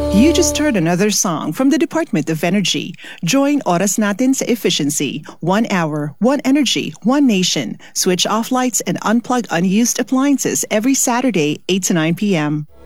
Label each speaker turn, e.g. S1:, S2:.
S1: You just heard another song from the Department of Energy. Join Oras Natin sa Efficiency. 1 hour, 1 energy, 1 nation. Switch off lights and unplug unused appliances every Saturday, 8 to 9 p.m.